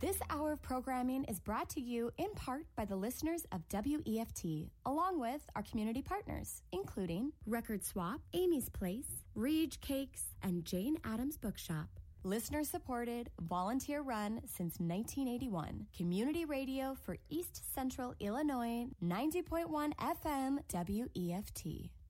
This hour of programming is brought to you in part by the listeners of WEFT, along with our community partners, including Record Swap, Amy's Place, Rege Cakes, and Jane Addams Bookshop. Listener-supported, volunteer-run since 1981. Community radio for East Central Illinois, 90.1 FM WEFT.